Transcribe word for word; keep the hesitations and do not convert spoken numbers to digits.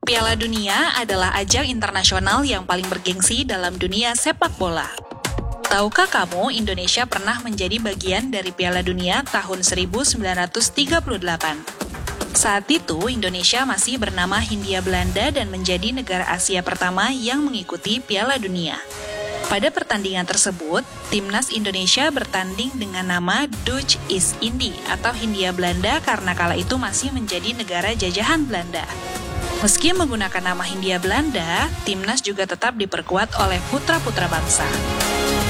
Piala Dunia adalah ajang internasional yang paling bergengsi dalam dunia sepak bola. Tahukah kamu Indonesia pernah menjadi bagian dari Piala Dunia tahun seribu sembilan ratus tiga puluh delapan? Saat itu, Indonesia masih bernama Hindia Belanda dan menjadi negara Asia pertama yang mengikuti Piala Dunia. Pada pertandingan tersebut, timnas Indonesia bertanding dengan nama Dutch East Indie atau Hindia Belanda karena kala itu masih menjadi negara jajahan Belanda. Meski menggunakan nama Hindia Belanda, timnas juga tetap diperkuat oleh putra-putra bangsa.